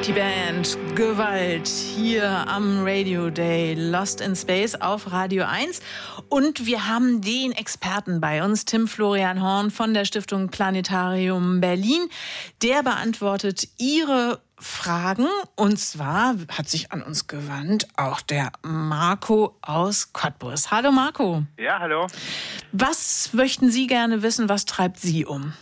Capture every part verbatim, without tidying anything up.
Die Band Gewalt hier am Radio Day Lost in Space auf Radio eins. Und wir haben den Experten bei uns, Tim Florian Horn von der Stiftung Planetarium Berlin. Der beantwortet Ihre Fragen. Und zwar hat sich an uns gewandt auch der Marco aus Cottbus. Hallo Marco. Ja, hallo. Was möchten Sie gerne wissen? Was treibt Sie um?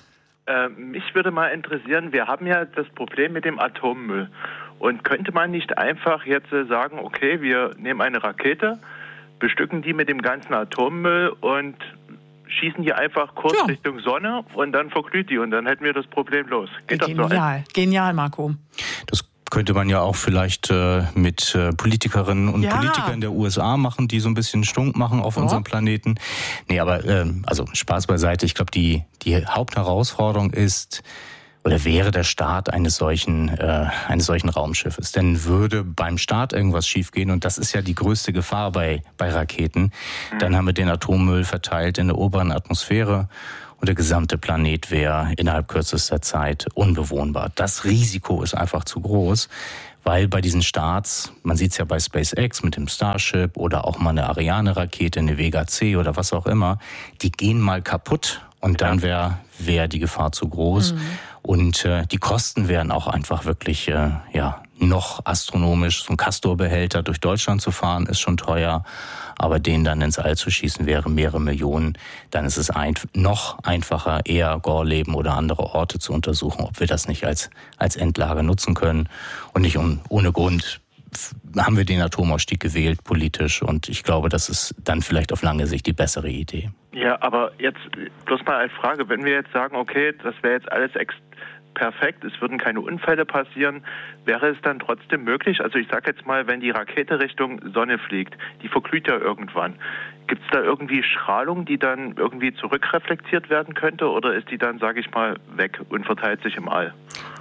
Mich würde mal interessieren, wir haben ja das Problem mit dem Atommüll. Und könnte man nicht einfach jetzt sagen, okay, wir nehmen eine Rakete, bestücken die mit dem ganzen Atommüll und schießen die einfach kurz ja. Richtung Sonne und dann verglüht die und dann hätten wir das Problem los. Geht Genial, das so ein? Genial, Marco. Das könnte man ja auch vielleicht äh, mit äh, Politikerinnen und ja. Politikern der U S A machen, die so ein bisschen Stunk machen auf ja. unserem Planeten. Nee, aber äh, also Spaß beiseite. Ich glaube, die die Hauptherausforderung ist oder wäre der Start eines solchen äh, eines solchen Raumschiffes. Denn würde beim Start irgendwas schiefgehen, und das ist ja die größte Gefahr bei bei Raketen, mhm. dann haben wir den Atommüll verteilt in der oberen Atmosphäre. Und der gesamte Planet wäre innerhalb kürzester Zeit unbewohnbar. Das Risiko ist einfach zu groß, weil bei diesen Starts, man sieht es ja bei SpaceX mit dem Starship oder auch mal eine Ariane-Rakete, eine Vega C oder was auch immer, die gehen mal kaputt und dann wäre wär die Gefahr zu groß. Mhm. Und äh, die Kosten wären auch einfach wirklich äh, ja noch astronomisch. So ein Castor-Behälter durch Deutschland zu fahren ist schon teuer, aber den dann ins All zu schießen wäre mehrere Millionen. Dann ist es ein, noch einfacher, eher Gorleben oder andere Orte zu untersuchen, ob wir das nicht als als Endlager nutzen können. Und nicht um, ohne Grund haben wir den Atomausstieg gewählt politisch, und ich glaube, das ist dann vielleicht auf lange Sicht die bessere Idee. Ja, aber jetzt bloß mal als Frage, wenn wir jetzt sagen, okay, das wäre jetzt alles ex- perfekt, es würden keine Unfälle passieren, wäre es dann trotzdem möglich, also ich sage jetzt mal, wenn die Rakete Richtung Sonne fliegt, die verglüht ja irgendwann, gibt es da irgendwie Strahlung, die dann irgendwie zurückreflektiert werden könnte, oder ist die dann, sage ich mal, weg und verteilt sich im All?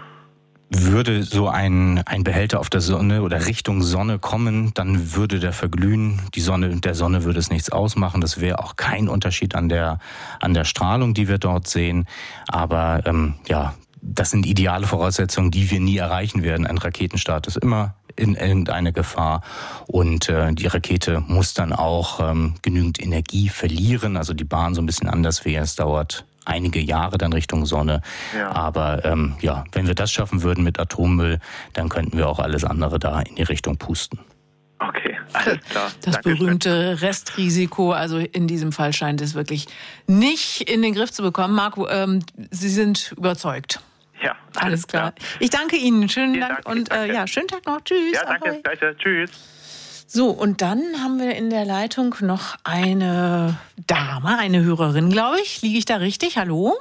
Würde so ein, ein Behälter auf der Sonne oder Richtung Sonne kommen, dann würde der verglühen. Die Sonne, der Sonne würde es nichts ausmachen. Das wäre auch kein Unterschied an der, an der Strahlung, die wir dort sehen. Aber ähm, ja, das sind ideale Voraussetzungen, die wir nie erreichen werden. Ein Raketenstart ist immer in irgendeine Gefahr, und äh, die Rakete muss dann auch ähm, genügend Energie verlieren. Also die Bahn so ein bisschen anders wäre. Es dauert einige Jahre dann Richtung Sonne. Ja. Aber ähm, ja, wenn wir das schaffen würden mit Atommüll, dann könnten wir auch alles andere da in die Richtung pusten. Okay, alles klar. Das Dankeschön. Berühmte Restrisiko, also in diesem Fall scheint es wirklich nicht in den Griff zu bekommen. Marco, ähm, Sie sind überzeugt. Ja, alles, alles klar. klar. Ich danke Ihnen. Schönen Vielen Dank, Dank und äh, ja, schönen Tag noch. Tschüss. Ja, danke. Ahoi. Gleiche. Tschüss. So, und dann haben wir in der Leitung noch eine Dame, eine Hörerin, glaube ich. Liege ich da richtig? Hallo?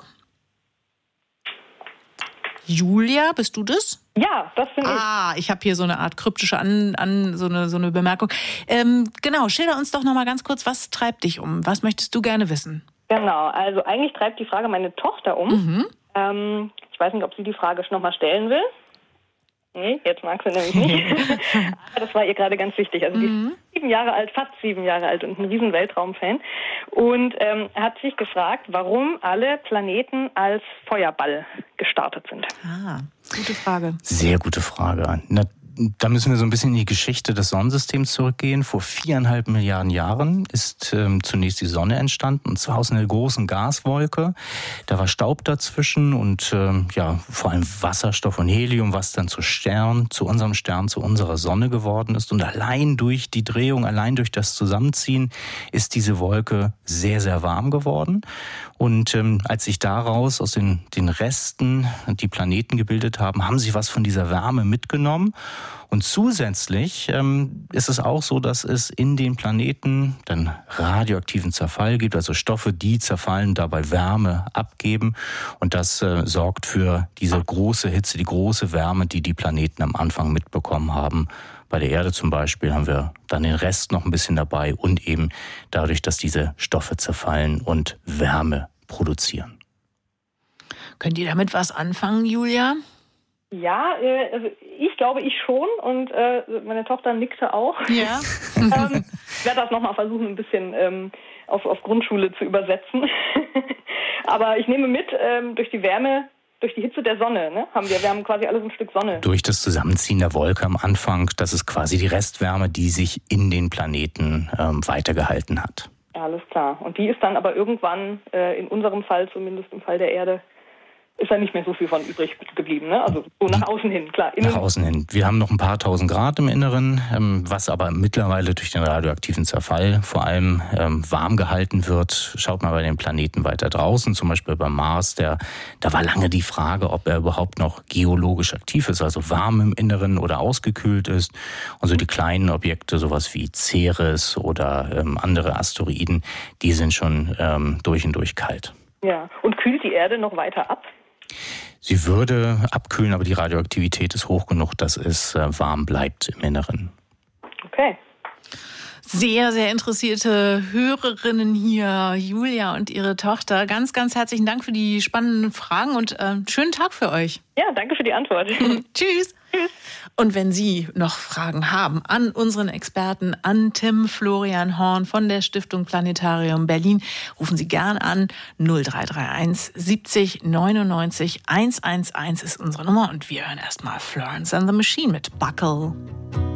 Julia, bist du das? Ja, das bin ich. Ah, ich habe hier so eine Art kryptische an, an so eine so eine Bemerkung. Ähm, genau, schilder uns doch noch mal ganz kurz, was treibt dich um? Was möchtest du gerne wissen? Genau, also eigentlich treibt die Frage meine Tochter um. Mhm. Ähm, ich weiß nicht, ob sie die Frage schon noch mal stellen will. Nee, jetzt mag sie nämlich nicht. Aber das war ihr gerade ganz wichtig. Also die ist sieben Jahre alt, fast sieben Jahre alt und ein riesen Weltraumfan. Und ähm, hat sich gefragt, warum alle Planeten als Feuerball gestartet sind. Ah, gute Frage. Sehr gute Frage. Na, da müssen wir so ein bisschen in die Geschichte des Sonnensystems zurückgehen. Vor viereinhalb Milliarden Jahren ist ähm, zunächst die Sonne entstanden, und zwar aus einer großen Gaswolke. Da war Staub dazwischen und ähm, ja vor allem Wasserstoff und Helium, was dann zu Stern, zu unserem Stern, zu unserer Sonne geworden ist. Und allein durch die Drehung, allein durch das Zusammenziehen ist diese Wolke sehr, sehr warm geworden. Und ähm, als sich daraus aus den, den Resten die Planeten gebildet haben, haben sie was von dieser Wärme mitgenommen. Und zusätzlich ähm, ist es auch so, dass es in den Planeten dann radioaktiven Zerfall gibt, also Stoffe, die zerfallen, dabei Wärme abgeben. Und das äh, sorgt für diese große Hitze, die große Wärme, die die Planeten am Anfang mitbekommen haben. Bei der Erde zum Beispiel haben wir dann den Rest noch ein bisschen dabei, und eben dadurch, dass diese Stoffe zerfallen und Wärme produzieren. Könnt ihr damit was anfangen, Julia? Ja, äh, also ich glaube, ich schon, und äh, meine Tochter nickte auch. Ja. ähm, ich werde das nochmal versuchen, ein bisschen ähm, auf, auf Grundschule zu übersetzen. Aber ich nehme mit, ähm, durch die Wärme durch die Hitze der Sonne, ne? Haben wir, wir haben quasi alles ein Stück Sonne. Durch das Zusammenziehen der Wolke am Anfang, das ist quasi die Restwärme, die sich in den Planeten ähm, weitergehalten hat. Ja, alles klar. Und die ist dann aber irgendwann, äh, in unserem Fall, zumindest im Fall der Erde, ist da nicht mehr so viel von übrig geblieben, ne? Also so nach außen hin, klar. Nach außen hin. Wir haben noch ein paar tausend Grad im Inneren, ähm, was aber mittlerweile durch den radioaktiven Zerfall vor allem ähm, warm gehalten wird. Schaut mal bei den Planeten weiter draußen, zum Beispiel beim Mars. Der, da war lange die Frage, ob er überhaupt noch geologisch aktiv ist, also warm im Inneren oder ausgekühlt ist. Und so die kleinen Objekte, sowas wie Ceres oder ähm, andere Asteroiden, die sind schon ähm, durch und durch kalt. Ja, und kühlt die Erde noch weiter ab? Sie würde abkühlen, aber die Radioaktivität ist hoch genug, dass es äh, warm bleibt im Inneren. Okay. Sehr, sehr interessierte Hörerinnen hier, Julia und ihre Tochter. Ganz, ganz herzlichen Dank für die spannenden Fragen und äh, schönen Tag für euch. Ja, danke für die Antwort. Tschüss. Tschüss. Und wenn Sie noch Fragen haben an unseren Experten, an Tim Florian Horn von der Stiftung Planetarium Berlin, rufen Sie gern an. null drei drei eins siebzig neunundneunzig hundertundzehn ist unsere Nummer. Und wir hören erstmal Florence and the Machine mit Buckle.